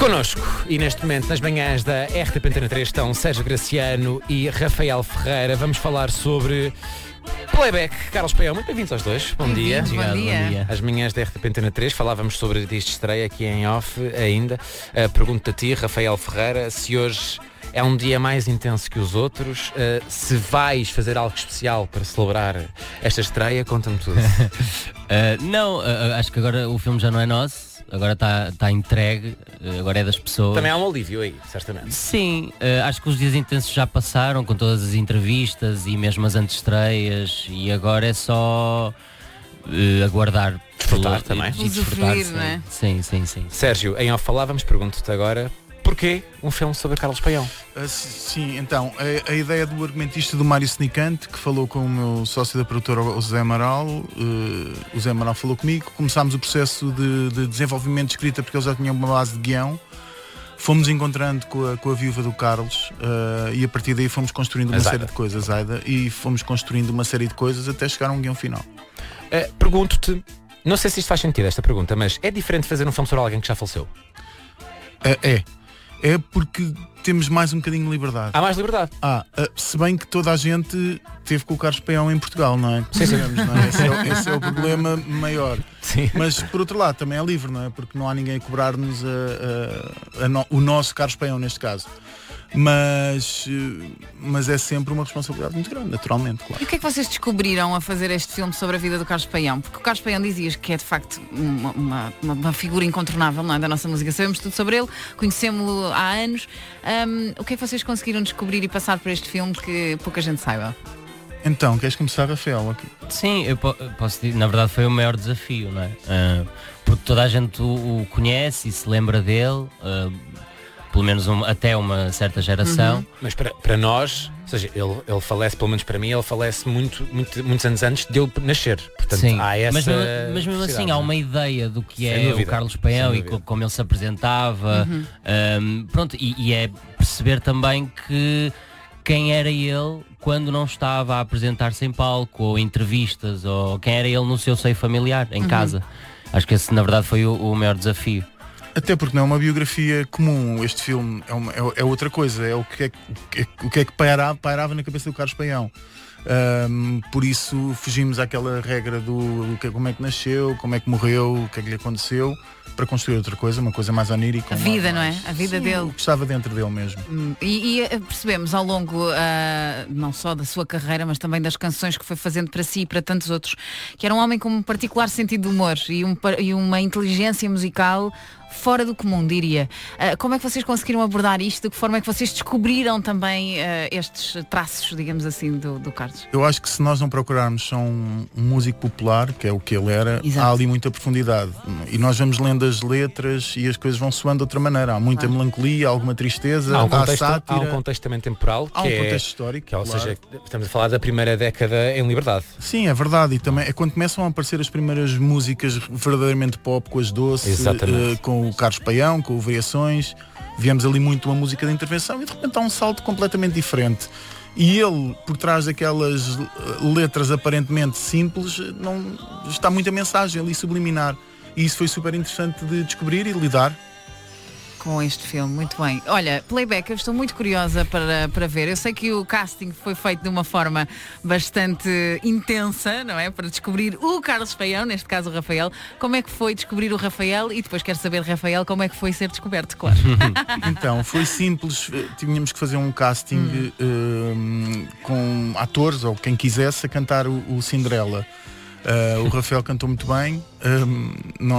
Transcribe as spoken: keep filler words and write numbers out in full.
Connosco, e neste momento nas manhãs da R T P Antena três estão Sérgio Graciano e Rafael Ferreira. Vamos falar sobre playback. Carlos Paião, muito bem-vindos aos dois. Bom dia. Obrigado, bom dia. Bom dia. As manhãs da R T P Antena três, falávamos sobre disco de estreia aqui em off ainda. Uh, Pergunto-te a ti, Rafael Ferreira, se hoje é um dia mais intenso que os outros, uh, se vais fazer algo especial para celebrar esta estreia, conta-me tudo. Uh, não, uh, acho que agora o filme já não é nosso, agora está tá entregue, uh, agora é das pessoas. Também há um alívio aí, certamente. Sim, uh, acho que os dias intensos já passaram, com todas as entrevistas e mesmo as antestreias, e agora é só uh, aguardar. Desfrutar pelo- também. E desfrutar, Usufruir, sim. não é? Sim, sim, sim. Sérgio, em off falávamos, pergunto-te agora, porquê um filme sobre Carlos Paião? Ah, sim, então, a, a ideia do argumentista do Mário Senicante, que falou com o meu sócio da produtora, o José Amaral, uh, o José Amaral falou comigo, começámos o processo de, de desenvolvimento de escrita, porque ele já tinha uma base de guião, fomos encontrando com a, com a viúva do Carlos, uh, e a partir daí fomos construindo uma A série Zaida. de coisas, Zaida, e fomos construindo uma série de coisas até chegar a um guião final. Uh, pergunto-te, não sei se isto faz sentido, esta pergunta, mas é diferente fazer um filme sobre alguém que já faleceu? Uh, é, é porque temos mais um bocadinho de liberdade. Há mais liberdade. Ah, ah, se bem que toda a gente teve com o Carlos Paião em Portugal, não é? Sim, sim. Sabemos, não é? Esse, é o, esse é o problema maior. Sim. Mas por outro lado também é livre, não é? Porque não há ninguém a cobrar-nos a- a- a no- o nosso Carlos Paião neste caso. Mas, eh, mas é sempre uma responsabilidade muito grande, naturalmente, claro. E o que é que vocês descobriram a fazer este filme sobre a vida do Carlos Paião? Porque o Carlos Paião dizias que é de facto uma, uma, uma- uma figura incontornável, não é, da nossa música. Sabemos tudo sobre ele, conhecemos-lo há anos. Ahm, o que é que vocês conseguiram descobrir e passar por este filme que pouca gente saiba? Então, queres começar, Rafael? Aqui? Sim, eu po- posso dizer, na verdade foi o maior desafio, não é? Ah, porque toda a gente o, o conhece e se lembra dele, ah, pelo menos um- até uma certa geração. Mas para, para nós, ou seja, ele, ele falece, pelo menos para mim, ele falece muito, muito, muitos anos antes de eu nascer. Portanto, Sim, há essa mas, mesmo- mas mesmo assim necessidade, há não é? uma ideia do que Sem é dúvida, o Carlos Paião sem e dúvida. co- como ele se apresentava. Ahm, pronto, e, e é perceber também que quem era ele quando não estava a apresentar-se em palco ou em entrevistas, ou quem era ele no seu seio familiar, em casa. Acho que esse na verdade foi o, o maior desafio. Até porque não é uma biografia comum. Este filme é, uma- é- é outra coisa. É o que é, que- o que, é que pairava, pairava na cabeça do Carlos Paião. Ahm, por isso fugimos àquela regra do, do que, como é que nasceu, como é que morreu, o que é que lhe aconteceu, para construir outra coisa, uma coisa mais onírica. A uma- vida, não é? mais- A vida Sim, dele. o que estava dentro dele mesmo. Hum, E, e, eh, percebemos ao longo ah, não só da sua carreira, mas também das canções que foi fazendo para si e para tantos outros, que era um homem com um particular sentido de humor e, um par- e uma inteligência musical fora do comum, diria. Ah, como é que vocês conseguiram abordar isto? De que forma é que vocês descobriram também ah, estes traços, digamos assim, do, do Carlos? Eu acho que se nós não procurarmos só um, um músico popular, que é o que ele era, Exato. há ali muita profundidade. E nós vamos lendo as letras e as coisas vão soando de outra maneira. Há muita Claro. melancolia, alguma tristeza, Há um, há contexto, sátira, há um contexto também temporal, há que um é, contexto histórico. que é, ou claro. seja, estamos a falar da primeira década em liberdade. Sim, é verdade. E também é quando começam a aparecer as primeiras músicas verdadeiramente pop, com as doces, Exatamente. eh, com o Carlos Paião, com o Variações. Viemos ali muito uma música de intervenção e de repente há um salto completamente diferente. E ele, por trás daquelas eh, letras aparentemente simples, não está muita mensagem ali subliminar. E isso foi super interessante de descobrir e de lidar. Com este filme, muito bem. Olha, playback, eu estou muito curiosa para, para ver. Eu sei que o casting foi feito de uma forma bastante intensa, não é? Para descobrir o Carlos Paião, neste caso o Rafael. Como é que foi descobrir o Rafael? E depois quero saber, Rafael, como é que foi ser descoberto, claro. Então, foi simples. eh, Tínhamos que fazer um casting eh, com atores ou quem quisesse a cantar o, o Cinderela. Eh, o Rafael cantou muito bem. eh, nós